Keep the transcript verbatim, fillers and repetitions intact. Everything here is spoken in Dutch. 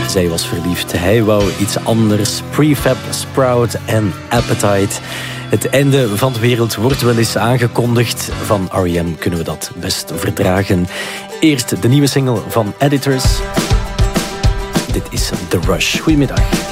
Zij was verliefd, hij wou iets anders. Prefab, Sprout en Appetite. Het einde van de wereld wordt wel eens aangekondigd. Van R E M kunnen we dat best verdragen. Eerst de nieuwe single van Editors. Dit is The Rush. Goedemiddag.